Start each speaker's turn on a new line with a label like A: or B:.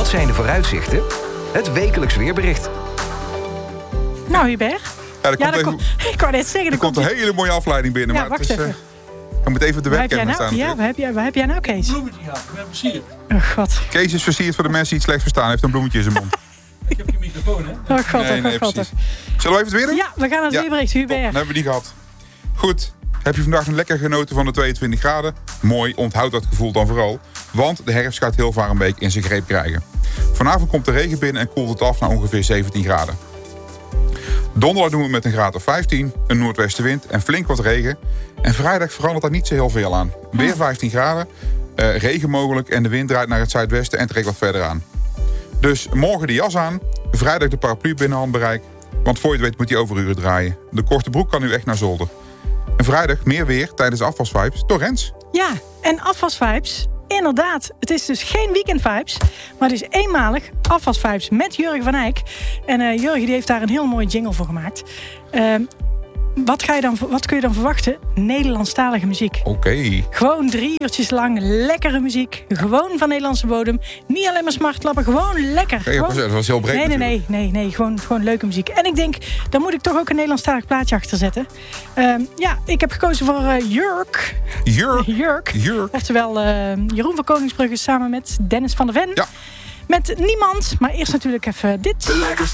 A: Wat zijn de vooruitzichten? Het wekelijks weerbericht.
B: Nou, Hubert. Ik wou net zeggen...
C: Er komt een hele mooie afleiding binnen.
B: Ja,
C: maar
B: wacht even.
C: Ik moet even op de webcam staan.
B: Ja, waar heb jij nou, Kees?
D: Bloemetje gehad, ik ben versierd.
B: Oh, god.
C: Kees is versierd voor de mensen die het slecht verstaan. Hij heeft een bloemetje in zijn mond.
D: Ik heb je microfoon, hè?
B: Oh, god,
C: Nee, precies. Zullen we even het weer doen?
B: Ja, we gaan naar het weerbericht, Hubert.
C: Dan hebben we die gehad. Goed. Heb je vandaag nog lekker genoten van de 22 graden? Mooi, onthoud dat gevoel dan vooral. Want de herfst gaat heel vaak een beetje in zijn greep krijgen. Vanavond komt de regen binnen en koelt het af naar ongeveer 17 graden. Donderdag doen we met een graad of 15, een noordwestenwind en flink wat regen. En vrijdag verandert daar niet zo heel veel aan. Weer 15 graden, regen mogelijk en de wind draait naar het zuidwesten en trekt wat verder aan. Dus morgen de jas aan, vrijdag de paraplu binnen handbereik. Want voor je het weet moet die overuren draaien. De korte broek kan nu echt naar zolder. En vrijdag meer weer tijdens afwasvibes door Rens.
B: Ja, en afwasvibes, inderdaad. Het is dus geen weekendvibes, maar het is eenmalig afwasvibes met Jurgen van Eyck. En Jurgen die heeft daar een heel mooie jingle voor gemaakt. Wat kun je dan verwachten? Nederlandstalige muziek.
C: Oké.
B: Gewoon 3 uurtjes lang lekkere muziek. Gewoon van Nederlandse bodem. Niet alleen maar smartlappen, gewoon lekker.
C: Dat was heel breed.
B: Nee. Gewoon leuke muziek. En ik denk, daar moet ik toch ook een Nederlandstalig plaatje achter zetten. Ik heb gekozen voor Jurk. Jurk. Oftewel Jeroen van Koningsbrugge samen met Dennis van der Ven.
C: Ja.
B: Met niemand, maar eerst natuurlijk even dit.
E: De lekkerste